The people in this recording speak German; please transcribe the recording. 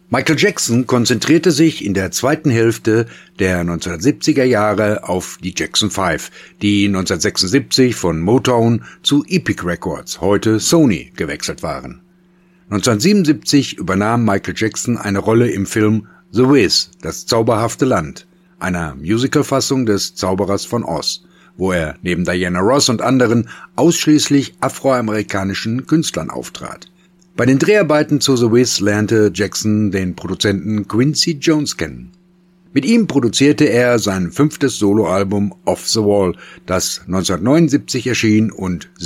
Michael Jackson konzentrierte sich in der zweiten Hälfte der 1970er Jahre auf die Jackson 5, die 1976 von Motown zu Epic Records, heute Sony, gewechselt waren. 1977 übernahm Michael Jackson eine Rolle im Film The Wiz, das zauberhafte Land, einer Musicalfassung des Zauberers von Oz, wo er neben Diana Ross und anderen ausschließlich afroamerikanischen Künstlern auftrat. Bei den Dreharbeiten zu The Wiz lernte Jackson den Produzenten Quincy Jones kennen. Mit ihm produzierte er sein 5. Soloalbum Off the Wall, das 1979 erschien und